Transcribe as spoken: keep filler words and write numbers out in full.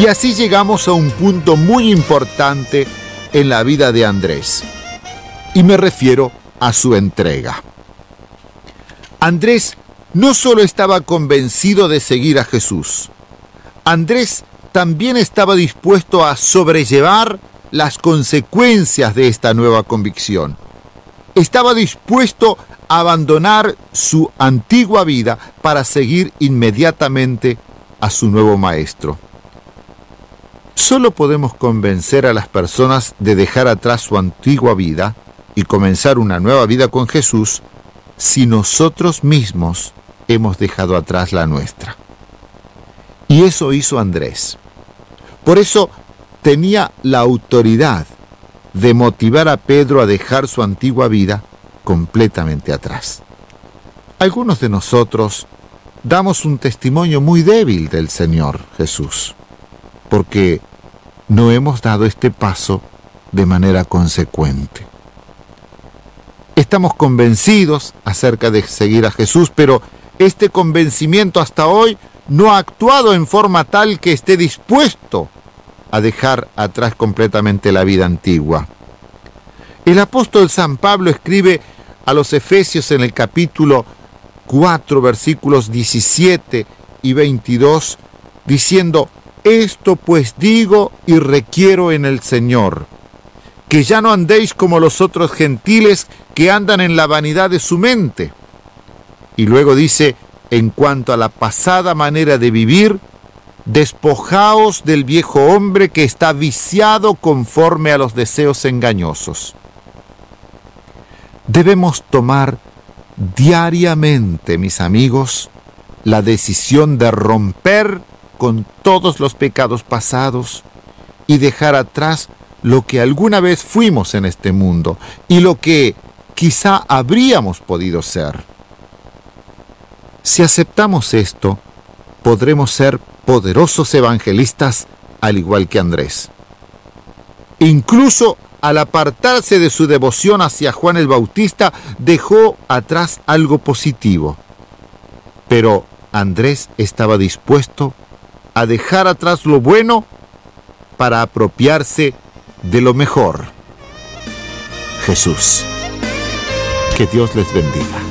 Y así llegamos a un punto muy importante en la vida de Andrés. Y me refiero a su entrega. Andrés no solo estaba convencido de seguir a Jesús. Andrés también estaba dispuesto a sobrellevar las consecuencias de esta nueva convicción. Estaba dispuesto a abandonar su antigua vida para seguir inmediatamente a su nuevo maestro. Solo podemos convencer a las personas de dejar atrás su antigua vida y comenzar una nueva vida con Jesús si nosotros mismos hemos dejado atrás la nuestra. Y eso hizo Andrés. Por eso tenía la autoridad de motivar a Pedro a dejar su antigua vida completamente atrás. Algunos de nosotros damos un testimonio muy débil del Señor Jesús, porque no hemos dado este paso de manera consecuente. Estamos convencidos acerca de seguir a Jesús, pero este convencimiento hasta hoy no ha actuado en forma tal que esté dispuesto a dejar atrás completamente la vida antigua. El apóstol San Pablo escribe a los Efesios en el capítulo cuatro, versículos diecisiete y veintidós, diciendo: «Esto pues digo y requiero en el Señor, que ya no andéis como los otros gentiles que andan en la vanidad de su mente». Y luego dice: «En cuanto a la pasada manera de vivir, despojaos del viejo hombre que está viciado conforme a los deseos engañosos». Debemos tomar diariamente, mis amigos, la decisión de romper con todos los pecados pasados y dejar atrás lo que alguna vez fuimos en este mundo y lo que quizá habríamos podido ser. Si aceptamos esto, podremos ser poderosos evangelistas al igual que Andrés. Incluso al apartarse de su devoción hacia Juan el Bautista, dejó atrás algo positivo. Pero Andrés estaba dispuesto a dejar atrás lo bueno para apropiarse de lo mejor: Jesús. Que Dios les bendiga.